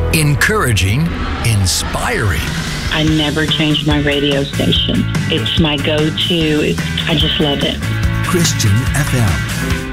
Encouraging, inspiring. I never change my radio station. It's my go-to. I just love it. Christian FM.